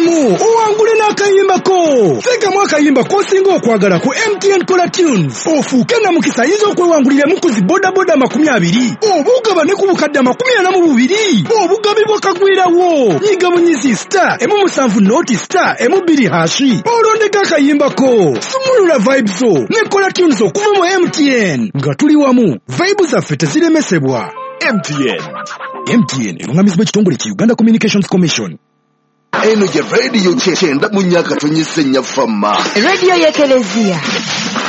Sekamu owangule n'akayimbako. Sekamu akayimba kosinga okwagala ku MTN Kola Tunes. Ofuuke na mukisa yinza okwewangulira mukuzi boda 20. Obugaba ne ku bukadde 42. Obugabibwa kagwirawo. Nyiga munyizi star emu7 noti star emu2 hashi. Olondeka akayimbako. Sumulula vibes zo ne Kola Tunes okuva mu MTN. Nga tuli wamu, vibes zaffe teziremesebwa. MTN erungamizibwa ekitongole ki Uganda Communications Commission. Eno je radio kyenda mu nyaka tonyise nya fama. Radio y'Ekelezia.